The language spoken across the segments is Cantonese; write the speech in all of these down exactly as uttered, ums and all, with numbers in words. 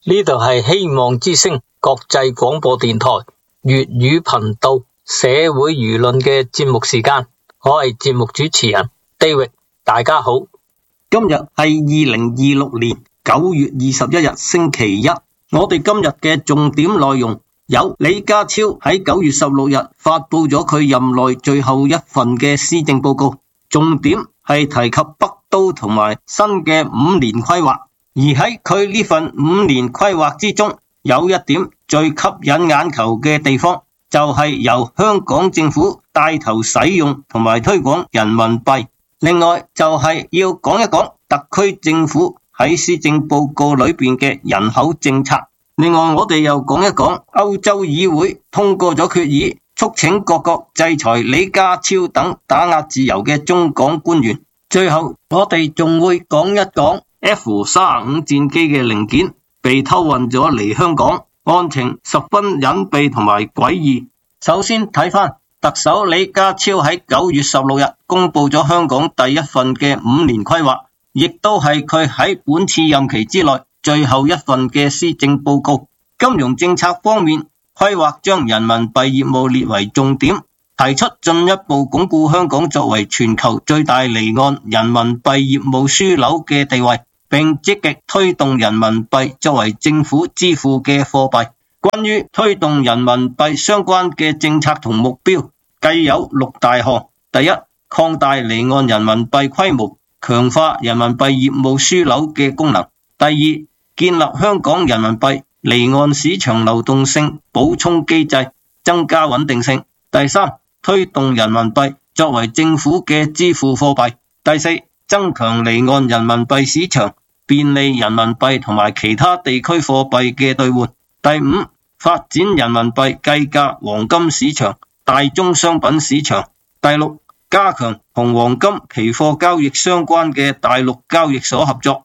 呢度係希望之聲國際廣播電台粵語頻道社會輿論嘅節目時間，我係節目主持人 David， 大家好。 今日係二零二六年九月二十一日星期一，我哋今日嘅重點內容有李家超喺九月十六日發佈咗佢任內最後一份嘅施政報告，重點係提及北都同埋新嘅五年規劃。而喺佢呢份五年規劃之中，有一點最吸引眼球嘅地方，就係由香港政府帶頭使用同埋推廣人民幣。另外就係要講一講特區政府喺施政報告裏邊嘅人口政策。另外我哋又講一講歐洲議會通過咗決議，促請各國制裁李家超等打壓自由嘅中港官員。最後我哋仲會講一講F 三十五戰機嘅零件被偷運咗嚟香港，案情十分隱秘同埋詭異。首先睇返特首李家超喺九月十六日公布咗香港第一份嘅五年規劃，亦都係佢喺本次任期之內最後一份嘅施政報告。金融政策方面，規劃將人民幣業務列為重點，提出進一步鞏固香港作為全球最大離岸人民幣業務樞紐嘅地位，並積極推動人民幣作為政府支付嘅貨幣。關於推動人民幣相關嘅政策同目標，計有六大項。第一，擴大離岸人民幣規模，強化人民幣業務樞紐嘅功能。第二，建立香港人民幣離岸市場流動性補充機制，增加穩定性。第三，推動人民幣作為政府嘅支付貨幣。第四，增強離岸人民幣市場，便利人民幣同埋其他地區貨幣嘅兌換。第五，發展人民幣計價黃金市場、大宗商品市場。第六，加強同黃金期貨交易相關嘅大陸交易所合作。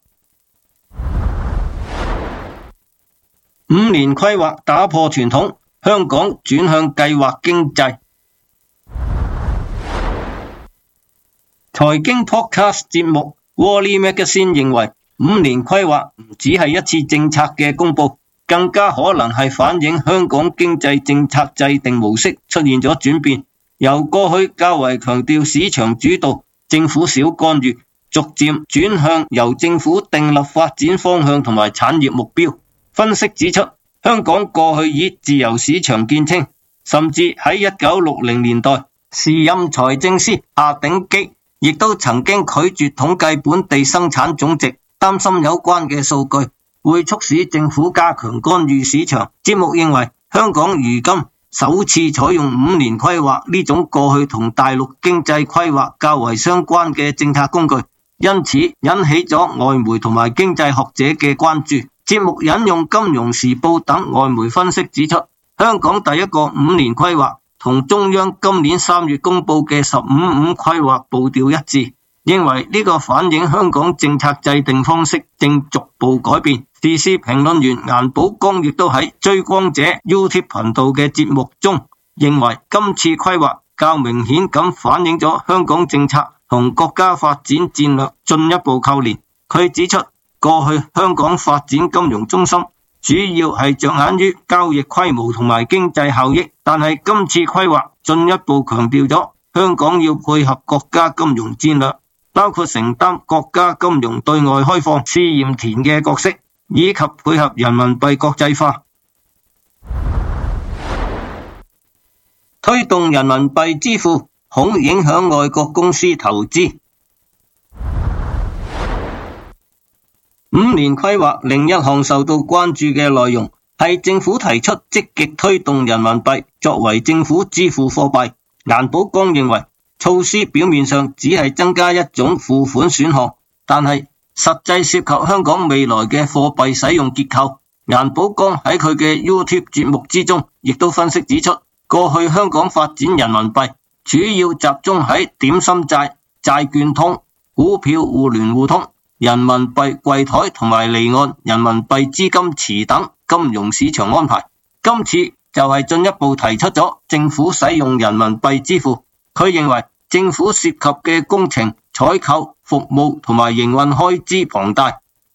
五年規劃打破傳統，香港轉向計劃經濟。財經 podcast 節目 Wally Magazine 認為，五年規劃唔只係一次政策嘅公布，更加可能係反映香港經濟政策制定模式出現咗轉變，由過去較為強調市場主導、政府少干預，逐漸轉向由政府訂立發展方向同埋產業目標。分析指出，香港過去以自由市場見稱，甚至喺一九六零年代，時任財政司夏鼎基亦都曾經拒絕統計本地生產總值，擔心有關嘅數據會促使政府加強干預市場。節目認為，香港如今首次採用五年規劃呢種過去同大陸經濟規劃較為相關嘅政策工具，因此引起咗外媒同埋經濟學者嘅關注。節目引用金融時報等外媒分析指出，香港第一個五年規劃同中央今年三月公布嘅十五五規劃步調一致，認為呢個反映香港政策制定方式正逐步改變。時事評論員顏寶剛亦都喺追光者 YouTube 頻道嘅節目中認為，今次規劃較明顯咁反映咗香港政策同國家發展戰略進一步扣連。佢指出，過去香港發展金融中心主要係着眼於交易規模同埋經濟效益，但係今次規劃進一步強調咗香港要配合國家金融戰略，包括承擔國家金融對外開放試驗田嘅角色，以及配合人民幣國際化，推動人民幣支付，恐影響外國公司投資。五年規劃另一項受到關注嘅內容係政府提出積極推動人民幣作為政府支付貨幣。顏寶剛認為，措施表面上只係增加一種付款選項，但係實際涉及香港未來嘅貨幣使用結構。顏寶剛喺佢嘅 YouTube 節目之中亦都分析指出，過去香港發展人民幣主要集中喺點心債、債券通、股票互聯互通、人民幣櫃台同埋離岸人民幣資金池等金融市場安排。今次就係進一步提出咗政府使用人民幣支付。佢認為政府涉及嘅工程、採購、服務同埋營運開支龐大，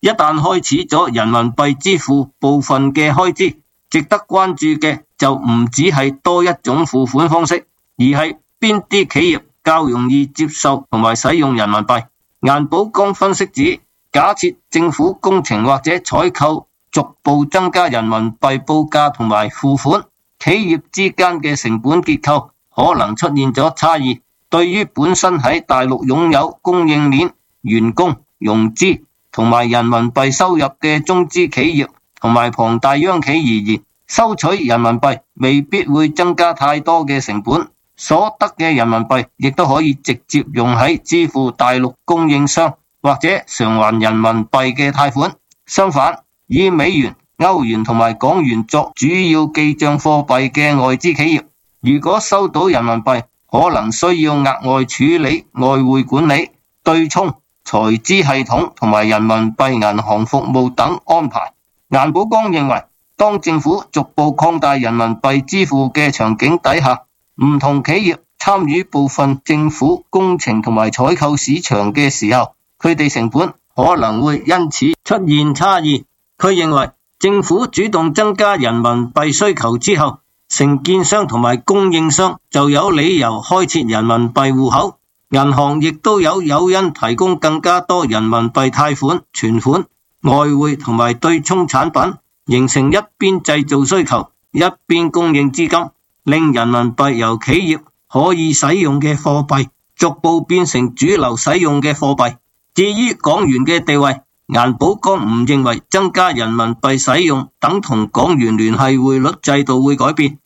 一旦開始咗人民幣支付部分嘅開支，值得關注嘅就唔只係多一種付款方式，而係邊啲企業較容易接受同埋使用人民幣。顏寶剛分析指，假設政府工程或者採購逐步增加人民幣報價同埋付款，企業之間嘅成本結構可能出現咗差異。對於本身喺大陸擁有供應鏈、員工、融資同埋人民幣收入嘅中資企業同埋龐大央企而言，收取人民幣未必會增加太多嘅成本，所得嘅人民幣亦都可以直接用喺支付大陸供應商或者償還人民幣嘅貸款。相反，以美元、歐元同埋港元作主要記賬貨幣嘅外資企業，如果收到人民幣，可能需要額外處理外匯管理、對沖、財資系統同埋人民幣銀行服務等安排。顏寶剛認為，當政府逐步擴大人民幣支付嘅場景底下，唔同企業參與部分政府工程同埋採購市場嘅時候，佢哋成本可能會因此出現差異。佢認為，政府主動增加人民幣需求之後，承建商同埋供應商就有理由開設人民幣戶口，銀行亦都有誘因提供更加多人民幣貸款、存款、外匯同埋對沖產品，形成一邊製造需求，一邊供應資金，令人民幣由企業可以使用嘅貨幣逐步變成主流使用嘅貨幣。至於港元嘅地位，顏寶剛唔認為增加人民幣使用等同港元聯繫匯率制度會改變。